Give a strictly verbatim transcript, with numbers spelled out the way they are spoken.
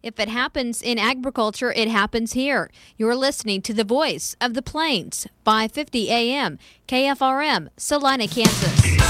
If it happens in agriculture, it happens here. You're listening to the Voice of the Plains, five fifty A M, K F R M, Salina, Kansas.